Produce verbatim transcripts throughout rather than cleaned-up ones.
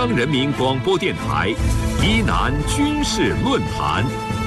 央人民广播电台伊南军事论坛。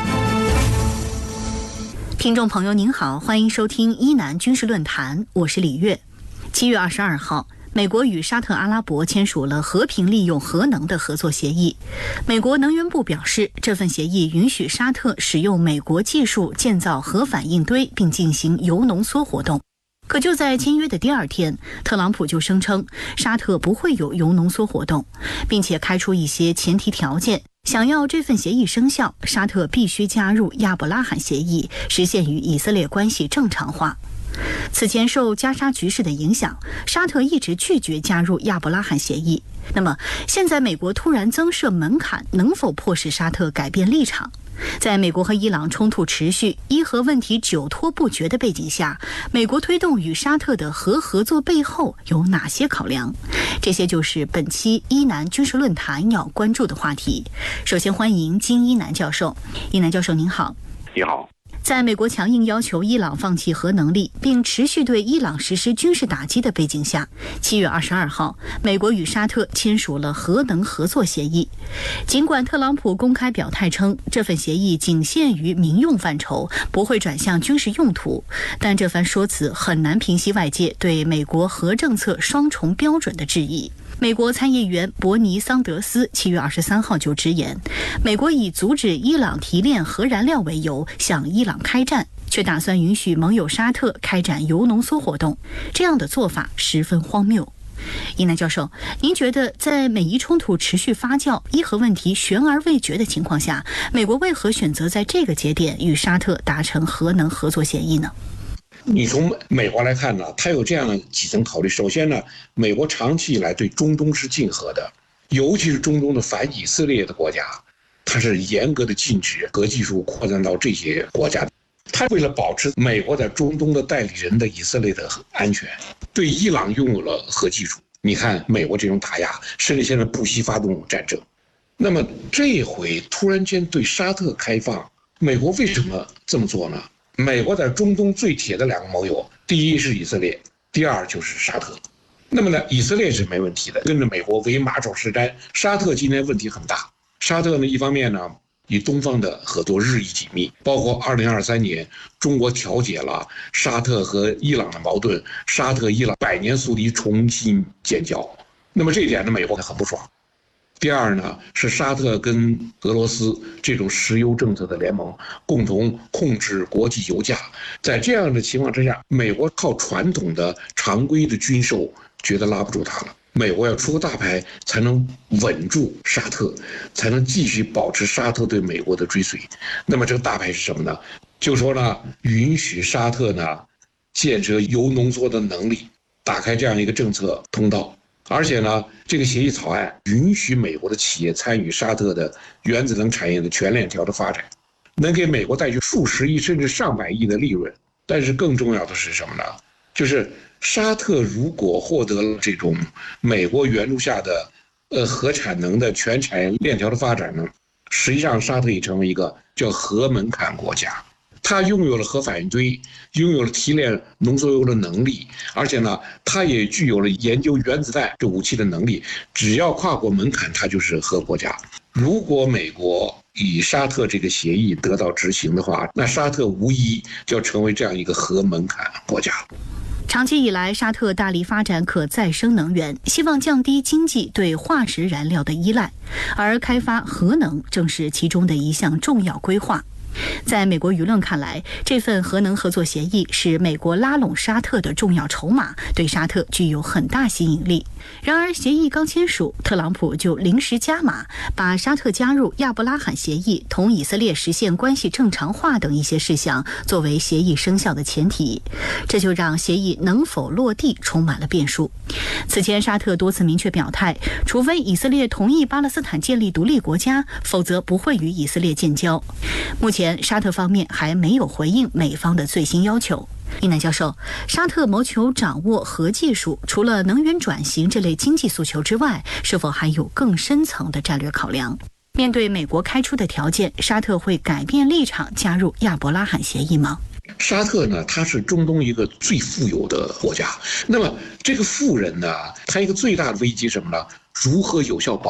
听众朋友您好，欢迎收听伊南军事论坛，我是李月。七月二十二号，美国与沙特阿拉伯签署了和平利用核能的合作协议。美国能源部表示，这份协议允许沙特使用美国技术建造核反应堆，并进行铀浓缩活动。可就在签约的第二天，特朗普就声称沙特不会有铀浓缩活动，并且开出一些前提条件，想要这份协议生效，沙特必须加入亚伯拉罕协议，实现与以色列关系正常化。此前受加沙局势的影响，沙特一直拒绝加入亚伯拉罕协议。那么现在美国突然增设门槛，能否迫使沙特改变立场？在美国和伊朗冲突持续、伊核问题久拖不决的背景下，美国推动与沙特的核合作背后有哪些考量？这些就是本期伊南军事论坛要关注的话题。首先欢迎金一南教授。一南教授您好。 你好。 在美国强硬要求伊朗放弃核能力，并持续对伊朗实施军事打击的背景下，七月二十二号，美国与沙特签署了核能合作协议。尽管特朗普公开表态称这份协议仅限于民用范畴，不会转向军事用途，但这番说辞很难平息外界对美国核政策双重标准的质疑。美国参议员伯尼·桑德斯七月二十三号就直言，美国以阻止伊朗提炼核燃料为由向伊朗开战，却打算允许盟友沙特开展铀浓缩活动，这样的做法十分荒谬。伊南教授，您觉得在美伊冲突持续发酵、伊核问题悬而未决的情况下，美国为何选择在这个节点与沙特达成核能合作协议呢？ 你从美国来看呢，它有这样的几层考虑。首先呢，美国长期以来对中东是禁核的，尤其是中东的反以色列的国家，它是严格的禁止核技术扩展到这些国家。它为了保持美国在中东的代理人的以色列的安全，对伊朗拥有了核技术。你看美国这种打压，甚至现在不惜发动战争。那么这回突然间对沙特开放，美国为什么这么做呢？美国在中东最铁的两个盟友，第一是以色列，第二就是沙特。那么呢，以色列是没问题的，跟着美国为马首是瞻。沙特今天问题很大，沙特呢一方面呢与东方的合作日益紧密，包括二零二三年中国调解了沙特和伊朗的矛盾，沙特伊朗百年宿敌重新建交。那么这一点呢，美国很不爽。第二呢，是沙特跟俄罗斯这种石油政策的联盟，共同控制国际油价。在这样的情况之下，美国靠传统的常规的军售觉得拉不住它了，美国要出个大牌才能稳住沙特，才能继续保持沙特对美国的追随。那么这个大牌是什么呢？就说呢，允许沙特呢建设铀浓缩的能力，打开这样一个政策通道。而且呢，这个协议草案允许美国的企业参与沙特的原子能产业的全链条的发展，能给美国带去数十亿甚至上百亿的利润。但是更重要的是什么呢？就是沙特如果获得了这种美国援助下的呃核产能的全产业链条的发展呢，实际上沙特也成为一个叫核门槛国家。它拥有了核反应堆，拥有了提炼浓缩铀的能力，而且呢，它也具有了研究原子弹这武器的能力。只要跨过门槛，它就是核国家。如果美国以沙特这个协议得到执行的话，那沙特无疑就要成为这样一个核门槛国家。 长期以来，沙特大力发展可再生能源，希望降低经济对化石燃料的依赖，而开发核能正是其中的一项重要规划。在美国舆论看来，这份核能合作协议是美国拉拢沙特的重要筹码，对沙特具有很大吸引力。然而协议刚签署，特朗普就临时加码，把沙特加入亚伯拉罕协议、同以色列实现关系正常化等一些事项作为协议生效的前提，这就让协议能否落地充满了变数。此前沙特多次明确表态，除非以色列同意巴勒斯坦建立独立国家，否则不会与以色列建交。目前沙特方面还没有回应美方的最新要求。一南教授，沙特谋求掌握核技术，除了能源转型这类经济诉求之外，是否还有更深层的战略考量？面对美国开出的条件，沙特会改变立场加入亚伯拉罕协议吗？ 沙特呢，它是中东一个最富有的国家。那么这个富人呢，他一个最大的危机是什么呢？如何有效保